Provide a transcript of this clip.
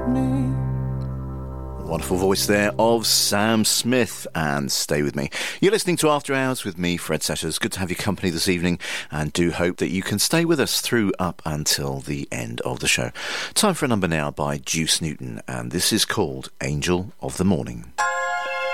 Wonderful voice there of Sam Smith, and Stay With Me. You're listening to After Hours with me, Fred Setters. Good to have your company this evening, and do hope that you can stay with us through up until the end of the show. Time for a number now by Juice Newton, and this is called Angel of the Morning.